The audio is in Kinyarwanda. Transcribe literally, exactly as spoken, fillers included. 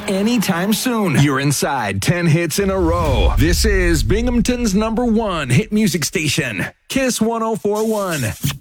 anytime soon. You're inside ten hits in a row. This is Binghamton's number one hit music station, Kiss one oh four point one.